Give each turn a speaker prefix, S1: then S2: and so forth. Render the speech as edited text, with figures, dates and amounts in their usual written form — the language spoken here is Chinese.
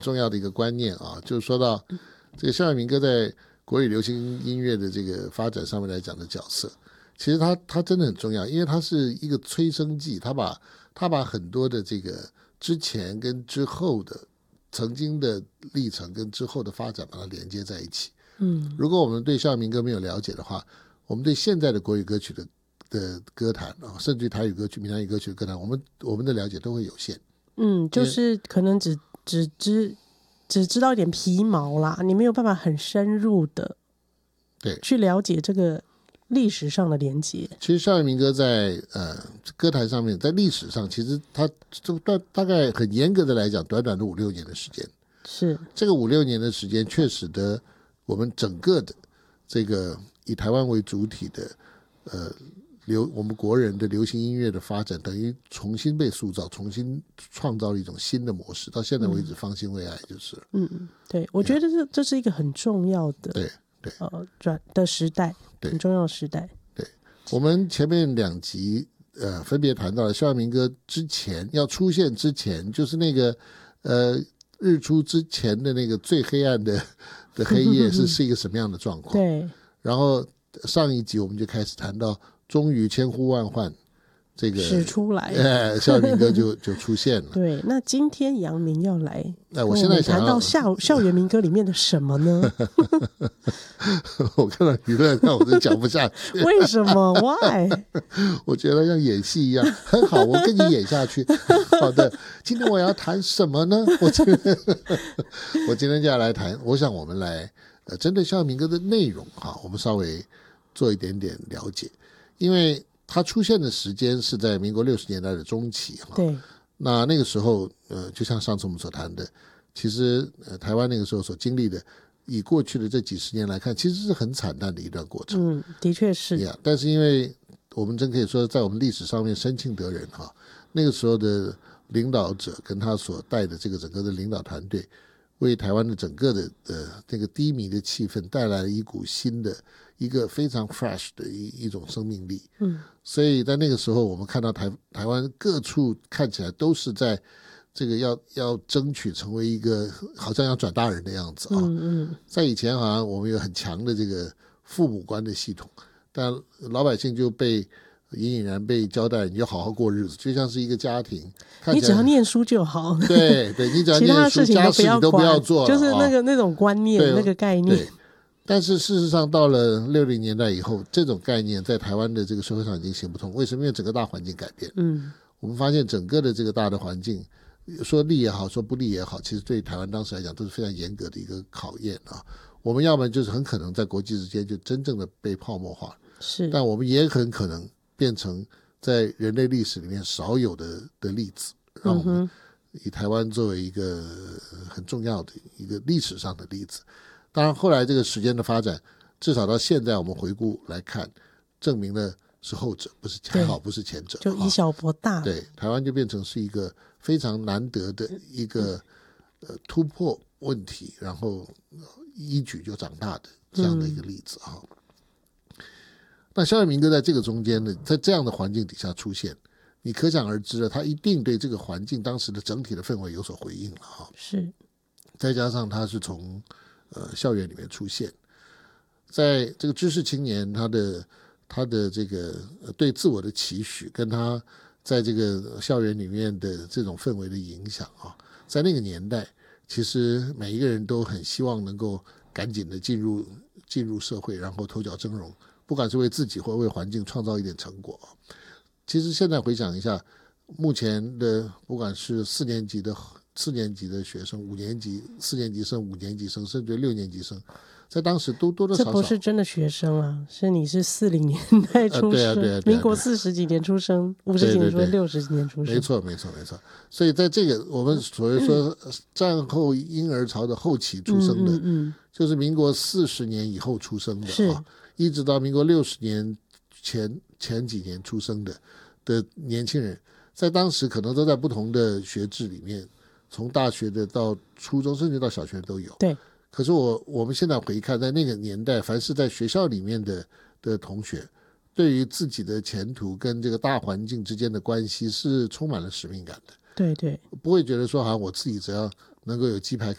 S1: 重要的一个观念啊，就是说到这个校园民歌在国语流行音乐的这个发展上面来讲的角色，其实它真的很重要，因为它是一个催生剂，它把很多的这个之前跟之后的曾经的历程跟之后的发展把它连接在一起。如果我们对校园民歌没有了解的话，我们对现在的国语歌曲的歌坛啊，甚至台语歌曲、闽南语歌曲的歌坛，我们的了解都会有限。
S2: 就是可能只知道一点皮毛啦，你没有办法很深入的
S1: 对
S2: 去了解这个历史上的连结。
S1: 其实校园民歌在歌坛上面，在历史上，其实它大概很严格的来讲，短短的5-6年的时间。
S2: 是
S1: 这个5-6年的时间，确使得我们整个的这个以台湾为主体的我们国人的流行音乐的发展，等于重新被塑造，重新创造了一种新的模式。到现在为止，方兴未艾就是了。
S2: 对，我觉得这是一个很重要的
S1: 对
S2: 转的时代，很重要的时代。
S1: 对，我们前面2集分别谈到了校园民歌之前要出现之前，就是那个日出之前的那个最黑暗的黑夜是一个什么样的状况。
S2: 对，
S1: 然后上一集我们就开始谈到，终于千呼万唤这个
S2: 使出来，
S1: 校园民歌就出现了。
S2: 对，那今天杨明要来，
S1: 我现在想
S2: 谈到校园民歌里面的什么呢？
S1: 我看到舆论让我都讲不下去。
S2: 为什么 ？Why？
S1: 我觉得像演戏一样，很好，我跟你演下去。好的，今天我要谈什么呢？我今天就要来谈，我想我们来针对校园民歌的内容我们稍微做一点点了解，因为它出现的时间是在民国60年代的中期
S2: 对，
S1: 那个时候就像上次我们所谈的，其实台湾那个时候所经历的，以过去的这几十年来看，其实是很惨淡的一段过程。
S2: 的确是。
S1: 但是因为我们真可以说，在我们历史上面深庆得人那个时候的领导者跟他所带的这个整个的领导团队，为台湾的整个的这个低迷的气氛带来了一股新的一个非常 fresh 的一种生命力。所以在那个时候，我们看到台湾各处看起来都是在这个要争取成为一个好像要转大人的样子在以前好像我们有很强的这个父母官的系统，但老百姓就被隐然被交代你要好好过日子，就像是一个家庭，
S2: 你只要念书就好。
S1: 对，你只要念书，
S2: 其他的事情
S1: 家事你都不要做了，
S2: 就是那种观念，那个概念。
S1: 对，但是事实上到了60年代以后，这种概念在台湾的这个社会上已经行不通。为什么？因为整个大环境改变。我们发现整个的这个大的环境，说利也好，说不利也好，其实对台湾当时来讲都是非常严格的一个考验我们要么就是很可能在国际之间就真正的被泡沫化，但我们也很可能变成在人类历史里面少有的例子，让我们以台湾作为一个很重要的一个历史上的例子。当然后来这个时间的发展，至少到现在我们回顾来看，证明了是后者，还好不是前者，
S2: 就以小博大。
S1: 对，台湾就变成是一个非常难得的一个突破问题，然后一举就长大的这样的一个例子那校园民歌在这个中间呢，在这样的环境底下出现，你可想而知了，它一定对这个环境当时的整体的氛围有所回应了
S2: 是，
S1: 再加上它是从校园里面出现，在这个知识青年他的这个对自我的期许，跟他在这个校园里面的这种氛围的影响在那个年代，其实每一个人都很希望能够赶紧的进入社会，然后头角争荣，不管是为自己或为环境创造一点成果其实现在回想一下，目前的不管是4年级的学生，5年级4年级生，5年级生，甚至6年级生，在当时都多多少少，
S2: 这不是真的学生啊，是你是40年代出生，民国40几年出生，50几年出生，60几年出生，
S1: 没错。所以在这个我们所谓说战后婴儿潮的后期出生的，就是民国40年以后出生的一直到民国60年前几年出生的年轻人，在当时可能都在不同的学制里面，从大学的到初中，甚至到小学都有。
S2: 对。
S1: 可是我们现在回看，在那个年代，凡是在学校里面的同学，对于自己的前途跟这个大环境之间的关系是充满了使命感的。
S2: 对，
S1: 不会觉得说好像我自己只要能够有鸡排